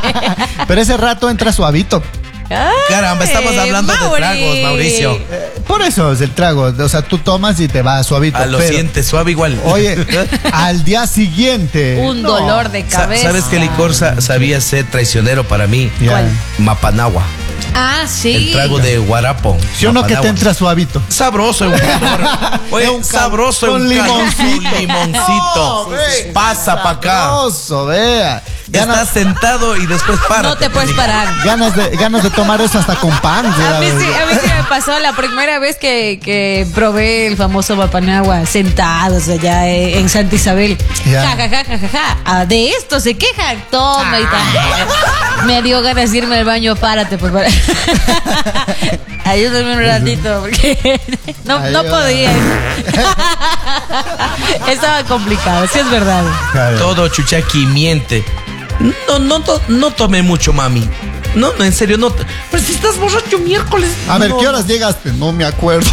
Pero ese rato entra suavito. Ay, Caramba, estamos hablando de tragos, Mauricio. Por eso es el trago. O sea, tú tomas y te va suavito. Lo sientes suave igual. Oye, al día siguiente. Un dolor de cabeza. ¿Sabes qué licor sabía ser traicionero para mí? ¿Cuál? Mapanagua. Ah, sí. El trago de guarapo. ¿Sí o no que te entra suavito? Sabroso en un calor. Oye, sabroso en con un limoncito. calor, limoncito. No, ve, pasa para acá. Sabroso, vea. Estás sentado y después para. No te puedes parar. Ganas de tomar eso hasta con pan. A mí sí me pasó la primera vez que probé el famoso Mapanagua sentados allá en Santa Isabel. Ya. Ja, ja, ja, ja, ja, ja. Ah, de esto se quejan. Toma y tal. Me dio ganas de irme al baño. Párate, por favor. Ayúdame un ratito porque no podía. Estaba complicado, sí es verdad. Todo chuchaqui miente. No tome mucho, mami. No, en serio, no. Pero si estás borracho miércoles. A ver, no. ¿qué horas llegaste? No me acuerdo.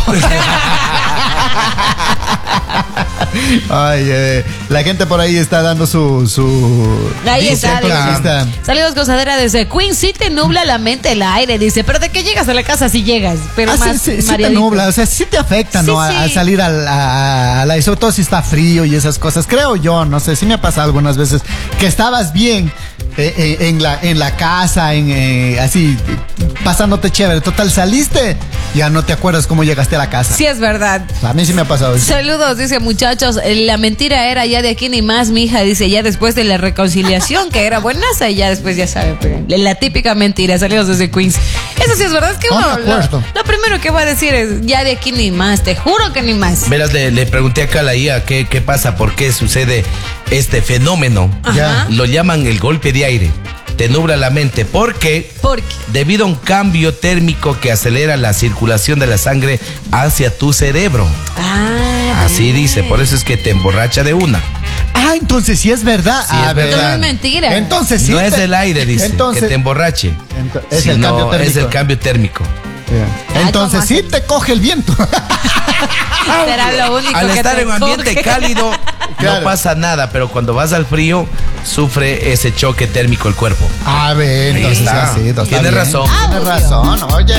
Ay, la gente por ahí está dando su Ahí está. punto de vista. Saludos, gozadera desde Queen. Sí te nubla la mente el aire, dice. Pero de que llegas a la casa, sí llegas. Pero más sí te mareadito. nubla, o sea, sí te afecta, Sí, ¿no? sí. Al salir y sobre todo si está frío y esas cosas. Creo yo, no sé, sí me ha pasado algunas veces que estabas bien en la casa, así, pasándote chévere. Total, saliste, ya no te acuerdas cómo llegaste a la casa. Sí es verdad. A mí sí me ha pasado eso. Saludos, dice, muchachos. La mentira era ya de aquí ni más, mi hija, dice, ya después de la reconciliación, que era buenaza, y ya después ya sabe, pero la típica mentira. Saludos desde Queens. Eso sí es verdad, es que No uno me acuerdo. lo primero que va a decir es, ya de aquí ni más, te juro que ni más. Verás, le pregunté acá a la IA qué pasa, por qué sucede este fenómeno. Ya. Lo llaman el golpe de aire. Te nubla la mente porque debido a un cambio térmico que acelera la circulación de la sangre hacia tu cerebro. Así bien. dice, por eso es que te emborracha de una. Ah, entonces sí es verdad. Sí, es verdad. No es mentira. Entonces sí. No es el aire, dice, entonces, que te emborrache. es el sino cambio térmico. es el cambio térmico. Ya. Entonces ¿cómo sí así? te coge el viento. Será lo único Al que estar te en un ambiente coge. cálido Claro. no pasa nada, pero cuando vas al frío sufre ese choque térmico el cuerpo. A ver, entonces Ahí está. así. Tienes razón. Tienes razón, oye.